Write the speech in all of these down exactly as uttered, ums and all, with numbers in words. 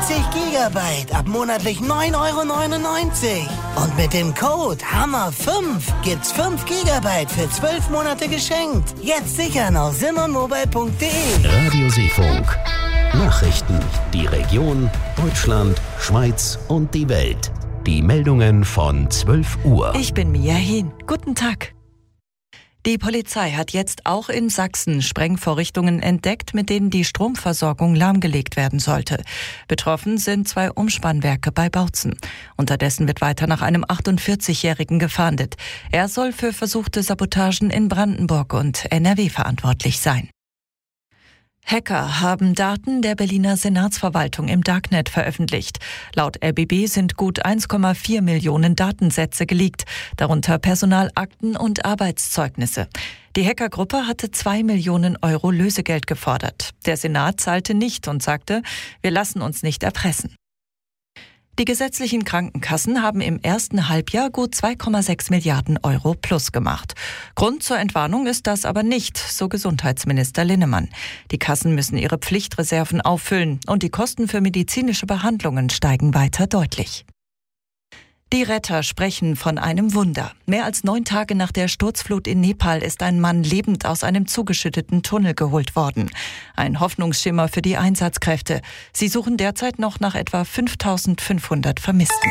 siebzig Gigabyte ab monatlich neun Euro neunundneunzig. Und mit dem Code Hammer fünf gibt's fünf Gigabyte für zwölf Monate geschenkt. Jetzt sichern auf simonmobile punkt de. Radio Seefunk. Nachrichten. Die Region, Deutschland, Schweiz und die Welt. Die Meldungen von zwölf Uhr. Ich bin Mia Hien. Guten Tag. Die Polizei hat jetzt auch in Sachsen Sprengvorrichtungen entdeckt, mit denen die Stromversorgung lahmgelegt werden sollte. Betroffen sind zwei Umspannwerke bei Bautzen. Unterdessen wird weiter nach einem achtundvierzigjährigen gefahndet. Er soll für versuchte Sabotagen in Brandenburg und N R W verantwortlich sein. Hacker haben Daten der Berliner Senatsverwaltung im Darknet veröffentlicht. Laut R B B sind gut eins Komma vier Millionen Datensätze geleakt, darunter Personalakten und Arbeitszeugnisse. Die Hackergruppe hatte zwei Millionen Euro Lösegeld gefordert. Der Senat zahlte nicht und sagte, wir lassen uns nicht erpressen. Die gesetzlichen Krankenkassen haben im ersten Halbjahr gut zwei Komma sechs Milliarden Euro plus gemacht. Grund zur Entwarnung ist das aber nicht, so Gesundheitsminister Linnemann. Die Kassen müssen ihre Pflichtreserven auffüllen und die Kosten für medizinische Behandlungen steigen weiter deutlich. Die Retter sprechen von einem Wunder. Mehr als neun Tage nach der Sturzflut in Nepal ist ein Mann lebend aus einem zugeschütteten Tunnel geholt worden. Ein Hoffnungsschimmer für die Einsatzkräfte. Sie suchen derzeit noch nach etwa fünftausendfünfhundert Vermissten.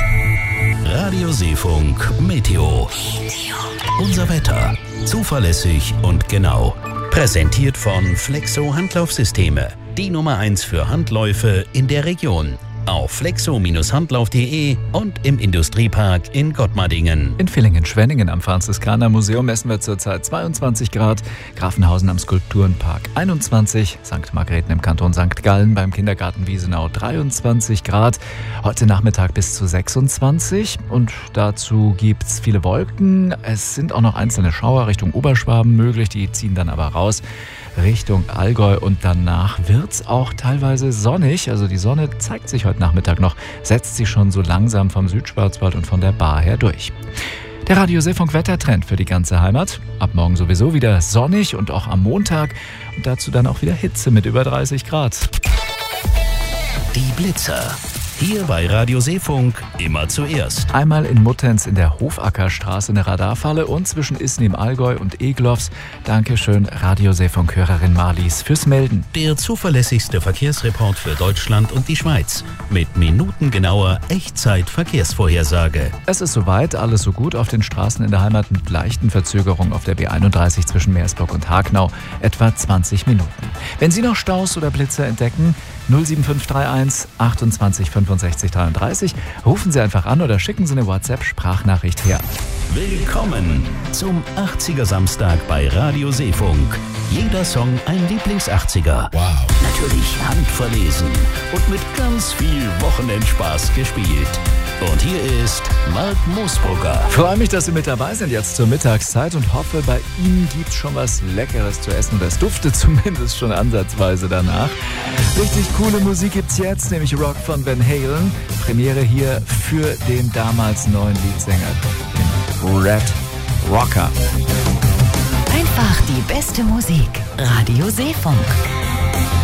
Radio Seefunk Meteo. Unser Wetter. Zuverlässig und genau. Präsentiert von Flexo Handlaufsysteme. Die Nummer eins für Handläufe in der Region. Auf flexo Bindestrich handlauf punkt de und im Industriepark in Gottmardingen. In Villingen-Schwenningen am Franziskanermuseum messen wir zurzeit zweiundzwanzig Grad, Grafenhausen am Skulpturenpark einundzwanzig, Sankt Margrethen im Kanton Sankt Gallen beim Kindergarten Wiesenau dreiundzwanzig Grad, heute Nachmittag bis zu sechsundzwanzig und dazu gibt es viele Wolken. Es sind auch noch einzelne Schauer Richtung Oberschwaben möglich, die ziehen dann aber raus Richtung Allgäu und danach wird es auch teilweise sonnig, also die Sonne zeigt sich heute Nachmittag noch, setzt sich schon so langsam vom Südschwarzwald und von der Bar her durch. Der Radio Seefunk Wettertrend für die ganze Heimat. Ab morgen sowieso wieder sonnig und auch am Montag und dazu dann auch wieder Hitze mit über dreißig Grad. Die Blitzer. Hier bei Radio Seefunk immer zuerst. Einmal in Muttenz in der Hofackerstraße eine Radarfalle und zwischen Isny im Allgäu und Egloffs. Dankeschön, Radio Seefunk-Hörerin Marlies, fürs Melden. Der zuverlässigste Verkehrsreport für Deutschland und die Schweiz. Mit minutengenauer Echtzeit-Verkehrsvorhersage. Es ist soweit, alles so gut auf den Straßen in der Heimat mit leichten Verzögerungen auf der B einunddreißig zwischen Meersburg und Hagnau. Etwa zwanzig Minuten. Wenn Sie noch Staus oder Blitzer entdecken, null sieben fünf drei eins achtundzwanzig fünfundsechzig dreiunddreißig. Rufen Sie einfach an oder schicken Sie eine WhatsApp-Sprachnachricht her. Willkommen zum achtziger Samstag bei Radio Seefunk. Jeder Song ein Lieblings-achtziger. Wow. Natürlich handverlesen und mit ganz viel Wochenendspaß gespielt. Und hier ist Mark Moosbrugger. Freue mich, dass Sie mit dabei sind jetzt zur Mittagszeit und hoffe, bei Ihnen gibt es schon was Leckeres zu essen. Das duftet zumindest schon ansatzweise danach. Richtig coole Musik gibt's jetzt, nämlich Rock von Van Halen. Premiere hier für den damals neuen Leadsänger, den Red Rocker. Einfach die beste Musik. Radio Seefunk.